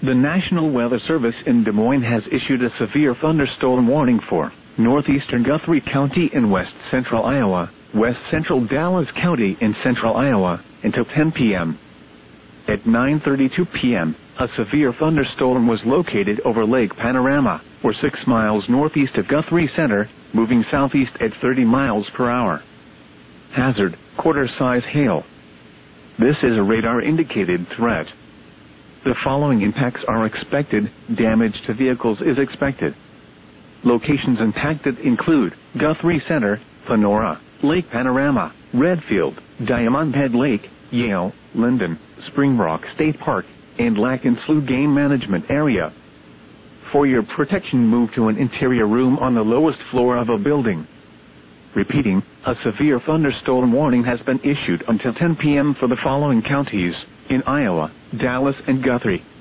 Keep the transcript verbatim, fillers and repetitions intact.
The National Weather Service in Des Moines has issued a severe thunderstorm warning for northeastern Guthrie County in west central Iowa, west central Dallas County in central Iowa, until ten p m At nine thirty-two p m, a severe thunderstorm was located over Lake Panorama, or six miles northeast of Guthrie Center, moving southeast at thirty miles per hour. Hazard, quarter-size hail. This is a radar-indicated threat. The following impacts are expected. Damage to vehicles is expected. Locations impacted include Guthrie Center, Panora, Lake Panorama, Redfield, Diamond Head Lake, Yale, Linden, Springrock State Park, and Lac and Slough Game Management Area. For your protection, move to an interior room on the lowest floor of a building. Repeating, a severe thunderstorm warning has been issued until ten p m for the following counties in Iowa: Dallas and Guthrie.